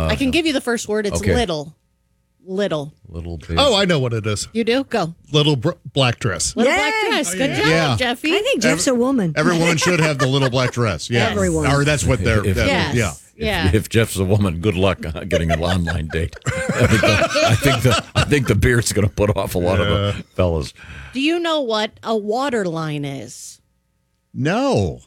I can give you the first word. It's Okay. little. Little. Little bit. Oh, I know what it is. You do? Go. Little black dress. Little Yay! black dress. Good job, Yeah. Jeffy. I think Jeff's a woman. Every woman should have the little black dress. Yeah. Everyone. Or that's what they're. If- Yes. Yeah. Yeah. If Jeff's a woman, good luck getting an online date. I think the beard's going to put off a lot of the fellas. Do you know what a water line is? No.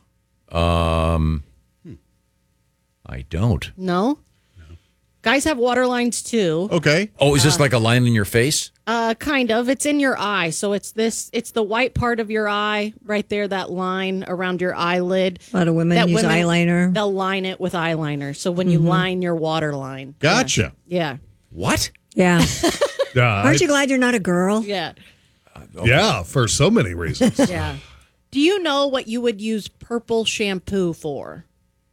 I don't. No? Guys have water lines too. Okay. Oh, is this like a line in your face? Kind of. It's in your eye. So it's the white part of your eye right there, that line around your eyelid. A lot of women That use eyeliner. They'll line it with eyeliner. So when you line your water line. Gotcha. Yeah. What? Yeah. Yeah, Aren't you glad you're not a girl? Yeah. yeah, for so many reasons. Yeah. Do you know what you would use purple shampoo for?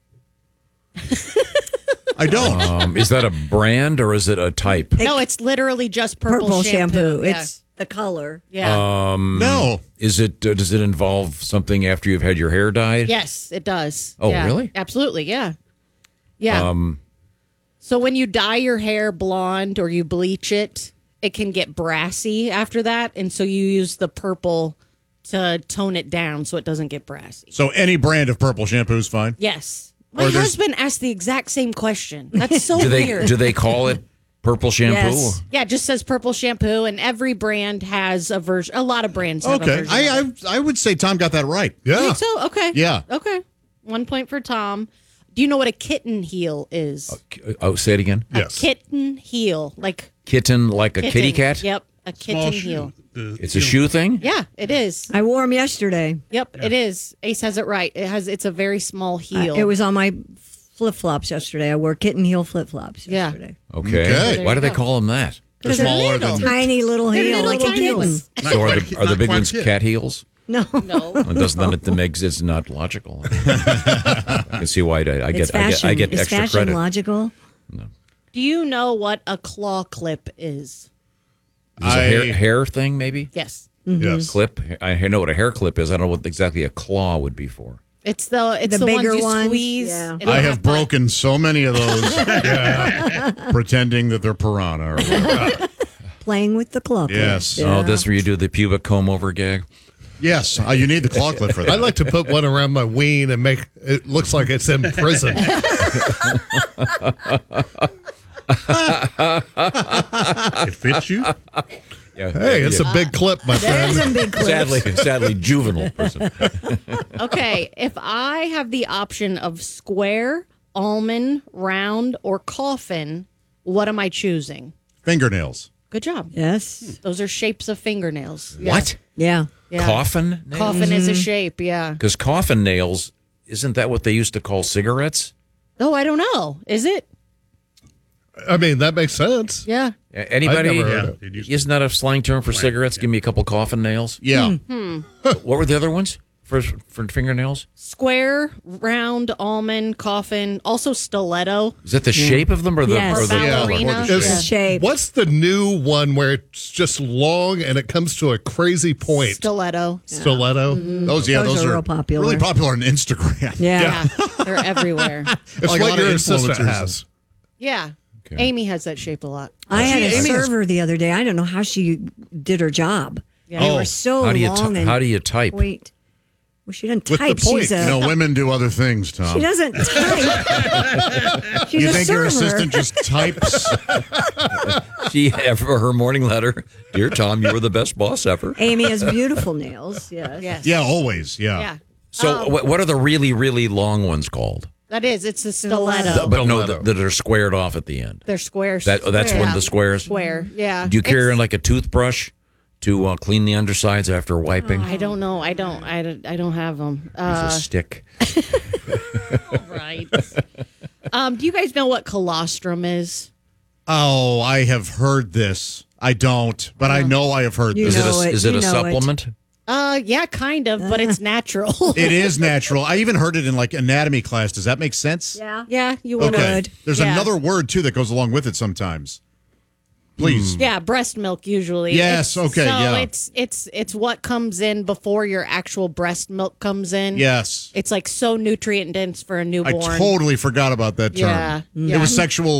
I don't. Is that a brand or is it a type? No, it's literally just purple, shampoo. Yeah. It's the color. Yeah. No. Is it? Does it involve something after you've had your hair dyed? Yes, it does. Oh, Yeah. really? Absolutely. Yeah. Yeah. So when you dye your hair blonde or you bleach it, it can get brassy after that. And so you use the purple to tone it down so it doesn't get brassy. So any brand of purple shampoo is fine. Yes. My Or there's- husband asked the exact same question. That's so Do they weird. do they call it purple shampoo? Yes. Yeah, it just says purple shampoo, and every brand has a version. A lot of brands have a Okay. version. of it. I would say Tom got that right. You Yeah. think so? Okay. Yeah. Okay. 1 point for Tom. Do you know what a kitten heel is? Oh, say it again. Yes. A kitten heel, like Kitten, like a kitty kitten. cat. Yep, a kitten heel. It's a shoe thing. Yeah, it is. I wore them yesterday. Yep, it is. Ace has it right. It's a very small heel. It was on my flip-flops yesterday. I wore kitten heel flip-flops Yeah. yesterday. Okay. Okay. Why do you they go. call them that? They're smaller than. Tiny little They're heel, little like a tiny kitten. ones. So are the Not big quite ones kid. cat heels? No, No. Well, doesn't that makes it's not logical? I can see why I it's get I fashion. get Is extra fashion credit. logical? Do you know what a claw clip is? Is it a hair thing maybe? Yes. Yes. Clip. I know what a hair clip is. I don't know what exactly a claw would be for. It's the The ones bigger you ones? squeeze. Yeah. It'll I have butt. broken so many of those, pretending that they're piranha. Or whatever. Playing with the claw. Yes. clip. Oh, this where you do the pubic comb over gag. Yes, you need the claw clip for that. I like to put one around my ween and make it looks like it's in prison. It fits you. Yeah. Hey, it's a big clip, my There's friend. some big clips. Sadly, juvenile person. Okay, if I have the option of square, almond, round, or coffin, what am I choosing? Fingernails. Good job. Yes. Those are shapes of fingernails. Yeah. What? Yeah. Yeah. Coffin? Coffin is a shape, yeah. Because coffin nails, isn't that what they used to call cigarettes? Oh, I don't know. Is it? I mean, that makes sense. Yeah. Anybody? I've never heard of it. Isn't that a slang term for cigarettes? Give me a couple coffin nails. Yeah. What were the other ones for fingernails? Square, round, almond, coffin, also stiletto. Is that the shape of them or the Yes. or the Ballerina. or the Is- shape? The shape. What's the new one where it's just long and it comes to a crazy point? Stiletto. Stiletto. Those Those are real popular. Really popular on Instagram. Yeah. Yeah. They're everywhere. It's Like a what lot of your assistant influencers. has. Yeah. Okay. Amy has that shape a lot. I had a Amy is- server the other day. I don't know how she did her job. Yeah. They Oh. were so How do you long. and how do you type? Wait. Well, she doesn't With the type. point, She's a. You know, women do other things, Tom. She doesn't type. She's You a think server. your assistant just types? She for her morning letter, dear Tom, you were the best boss ever. Amy has beautiful nails. Yes. Yes. Yeah, always. Yeah. Yeah. So what are the really really long ones called? That is. It's a stiletto. But no, Stiletto. that are squared off at the end. They're square. That's one of the squares. Square. Yeah. Do you carry It's- like a toothbrush to clean the undersides after wiping? I don't know. I don't have them. Use a stick. Right. Do you guys know what colostrum is? Oh, I have heard this. I don't, but I know I have heard You this. know it. Is it You a know it. supplement? Yeah, kind of, but it's natural. It is natural. I even heard it in like anatomy class. Does that make sense? Yeah. Yeah, you would. Okay. There's Yeah. another word too that goes along with it sometimes. Please. Yeah, breast milk usually. Yes, okay, So yeah. it's what comes in before your actual breast milk comes in. Yes. It's like so nutrient dense for a I newborn. totally forgot about that term. Yeah, It yeah. was sexual